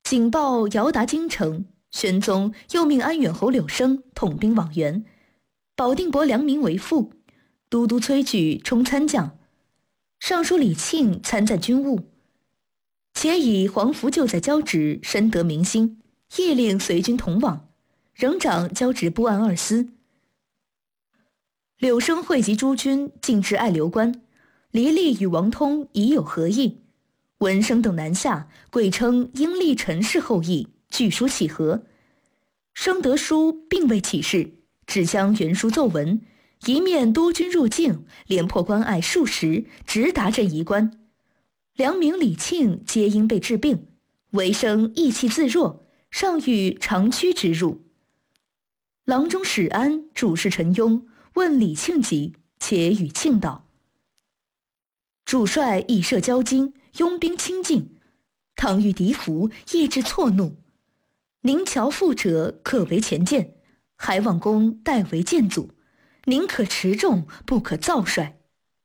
警报遥达京城，宣宗又命安远侯柳生统兵往援，保定伯梁明为副，都督崔据充参将，尚书李庆参赞军务。且以黄福就在交趾深得民心，夜令随军同往，仍掌交趾布案二司。柳生汇集诸军，进至爱流关，黎利与王通已有合议。文生等南下，贵称英立陈氏后裔，据书启和。生得书并未起事，只将原书奏文，一面多军入境，连破关隘数十，直达镇沂关。梁明、李庆皆因被治病，韦生意气自若，尚欲长驱直入。郎中史安主事陈庸，问李庆疾，且与庆道：主帅亦设交津，拥兵清境，倘遇敌伏，业之错怒。您乔父者，可为前见，海望公代为谏阻，宁可持重，不可造帅。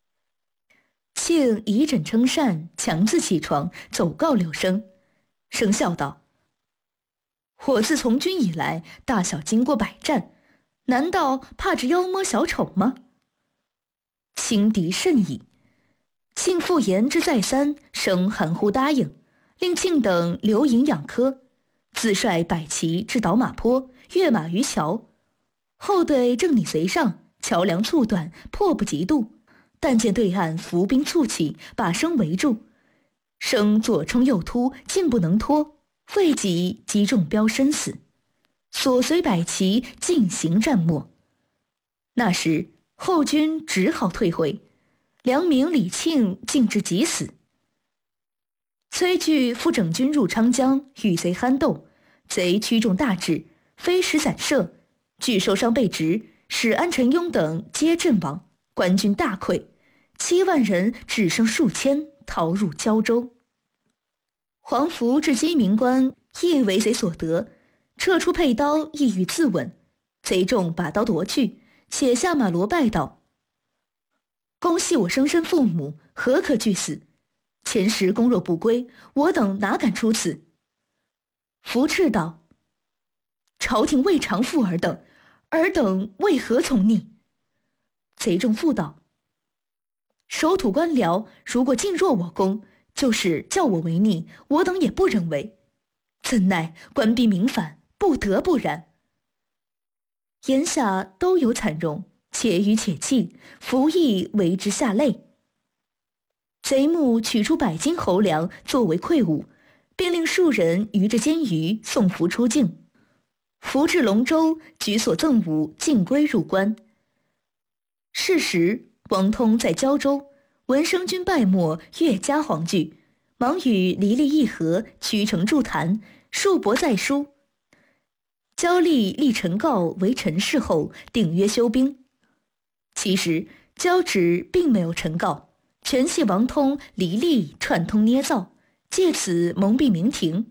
庆以枕称善，强自起床，走告柳生。生笑道：我自从军以来，大小经过百战，难道怕着妖魔小丑吗？轻敌甚矣。庆复言之再三，生含糊答应，令庆等留营养科，自率百骑至倒马坡，跃马于桥。后队正拟随上，桥梁猝断，迫不及渡，但见对岸伏兵猝起，把生围住。生左冲右突，竟不能脱，未及击中标身死。所随百骑尽行战没。那时后军只好退回，梁明、李庆竟至急死。崔据复整军入昌江，与贼酣斗，贼驱众大至，飞石散射，据受伤被执，使安、陈庸等皆阵亡，官军大溃，7万人只剩数千，逃入胶州。黄福至鸡鸣关，亦为贼所得，撤出佩刀，意欲自刎，贼众把刀夺去，且下马罗拜道：公系我生身父母，何可惧死？前时公若不归，我等哪敢出此？福斥道：朝廷未尝负尔等，尔等为何从逆？贼众复道：守土官僚如果尽若我公，就是叫我为逆，我等也不忍为，怎奈官逼民反，不得不然。言下都有惨容，且语且泣，服役为之下泪。贼目取出100斤侯粮作为馈物，便令数人于着监舆送福出境。福至龙州，举所赠物尽归入关。是时王通在胶州，闻生军败没，越加惶惧，忙与黎利议和，屈城筑坛，数帛再书。焦立立陈诰为陈氏后，定约休兵。其实交趾并没有陈诰，全系王通、黎利串通捏造，借此蒙蔽明廷。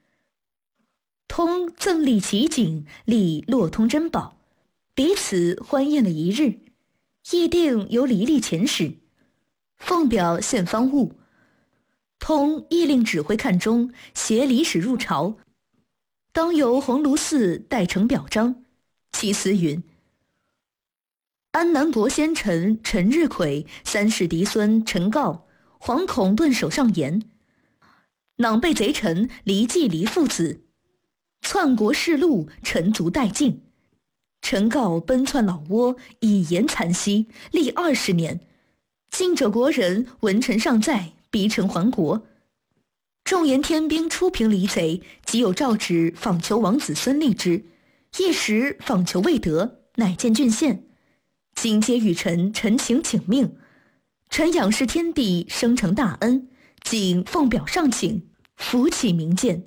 通赠立奇景，立洛通珍宝，彼此欢宴了一日，议定由黎利遣使，奉表献方物。通亦令指挥看中，携李使入朝，当由鸿胪寺代呈表彰。其词云：安南国先臣陈日晷3世嫡孙陈诰，惶恐顿首上言，囊被贼臣黎季黎父子，篡国弑戮，臣族殆尽。陈诰奔窜老挝，以言残息，历20年。今者国人闻臣尚在，逼臣还国。众言天兵初平黎贼，即有诏旨访求王子孙立之，一时访求未得，乃见郡县。今皆与臣陈情请命，臣仰视天地，生成大恩，仅奉表上请，扶起明鉴。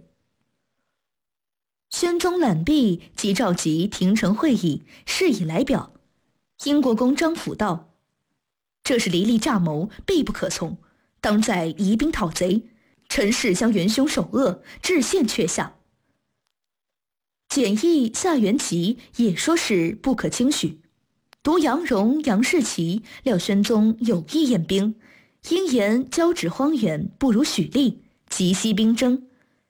宣宗览毕，即召集廷臣会议，示以来表。英国公张辅道：这是黎利诈谋，必不可从，当在移兵讨贼，臣誓将元凶首恶，至县阙下。简易夏元吉也说是不可轻许。独杨荣、杨士奇料宣宗有意验兵，因言交趾荒远，不如许力，急息兵争。